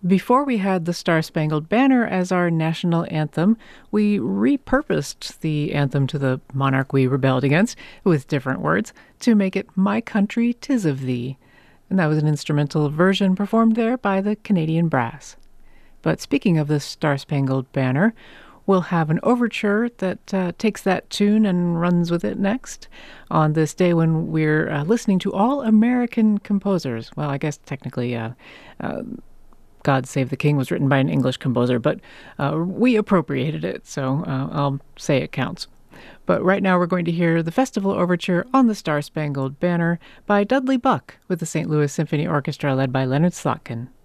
Before we had the Star Spangled Banner as our national anthem, we repurposed the anthem to the monarch we rebelled against, with different words, to make it My Country 'Tis of Thee. And that was an instrumental version performed there by the Canadian Brass. But speaking of the Star Spangled Banner, we'll have an overture that takes that tune and runs with it next on this day when we're listening to all American composers. Well, I guess technically God Save the King was written by an English composer, but we appropriated it, so I'll say it counts. But right now we're going to hear the Festival Overture on the Star Spangled Banner by Dudley Buck with the St. Louis Symphony Orchestra led by Leonard Slotkin.